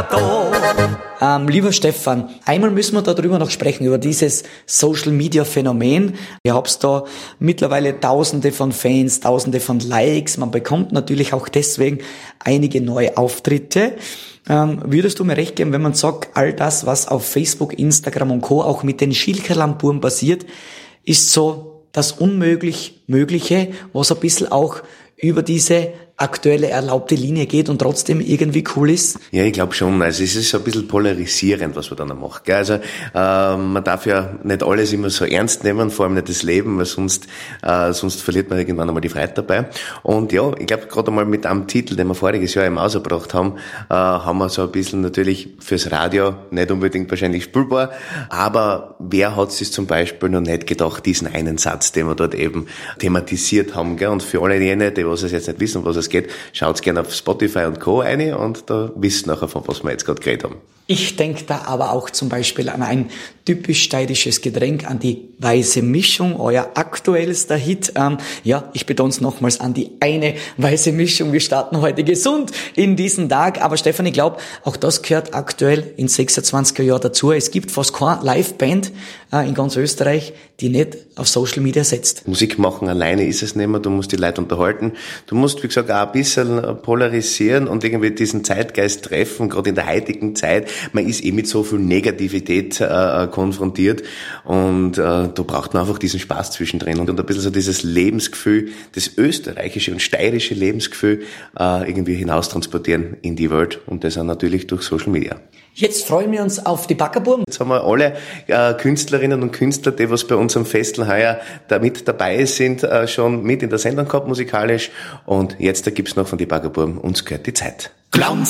Lieber Stefan, einmal müssen wir darüber noch sprechen, über dieses Social-Media-Phänomen. Ihr habt da mittlerweile Tausende von Fans, Tausende von Likes. Man bekommt natürlich auch deswegen einige neue Auftritte. Würdest du mir recht geben, wenn man sagt, all das, was auf Facebook, Instagram und Co. auch mit den Schilkerlampuren passiert, ist so das Mögliche, was ein bisschen auch über diese aktuelle erlaubte Linie geht und trotzdem irgendwie cool ist? Ja, ich glaube schon. Also es ist so ein bisschen polarisierend, was man dann macht. Gell? Also man darf ja nicht alles immer so ernst nehmen, vor allem nicht das Leben, weil sonst verliert man irgendwann einmal die Freude dabei. Und ja, ich glaube gerade einmal mit einem Titel, den wir voriges Jahr eben ausgebracht haben, haben wir so ein bisschen natürlich fürs Radio nicht unbedingt wahrscheinlich spielbar, aber wer hat sich zum Beispiel noch nicht gedacht, diesen einen Satz, den wir dort eben thematisiert haben. Gell? Und für alle jene, die was es jetzt nicht wissen, was es geht, schaut gerne auf Spotify und Co. rein und da wisst nachher, von was wir jetzt gerade geredet haben. Ich denke da aber auch zum Beispiel an ein typisch steirisches Getränk, an die weiße Mischung, euer aktuellster Hit. Ich betone es nochmals, an die eine weiße Mischung. Wir starten heute gesund in diesen Tag. Aber Stefan, ich glaube, auch das gehört aktuell in 26er Jahren dazu. Es gibt fast keine Live-Band in ganz Österreich, die nicht auf Social Media setzt. Musik machen alleine ist es nicht mehr. Du musst die Leute unterhalten. Du musst, wie gesagt, auch ein bisschen polarisieren und irgendwie diesen Zeitgeist treffen, gerade in der heutigen Zeit. Man ist mit so viel Negativität konfrontiert und da braucht man einfach diesen Spaß zwischendrin und ein bisschen so dieses Lebensgefühl, das österreichische und steirische Lebensgefühl irgendwie hinaustransportieren in die Welt und das auch natürlich durch Social Media. Jetzt freuen wir uns auf die Backerburm. Jetzt haben wir alle Künstlerinnen und Künstler, die was bei unserem Festel heuer da mit dabei sind, schon mit in der Sendung gehabt musikalisch und jetzt da gibt's noch von die Backerburm, uns gehört die Zeit. Glanz